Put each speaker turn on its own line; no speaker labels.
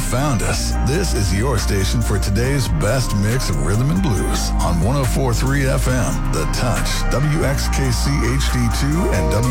found us. This is your station for today's best mix of rhythm and blues on 104.3 FM, The Touch, WXKC HD2, and